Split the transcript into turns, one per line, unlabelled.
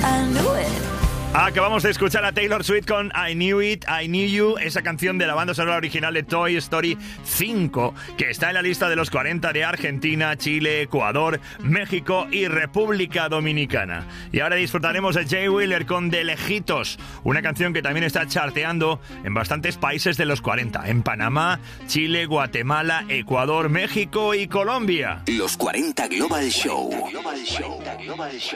I knew it.
Acabamos de escuchar a Taylor Swift con I Knew It, I Knew You, esa canción de la banda sonora original de Toy Story 5, que está en la lista de los 40 de Argentina, Chile, Ecuador, México y República Dominicana. Y ahora disfrutaremos de Jay Wheeler con De Lejitos, una canción que también está charteando en bastantes países de los 40, en Panamá, Chile, Guatemala, Ecuador, México y Colombia.
Los 40 Global Show.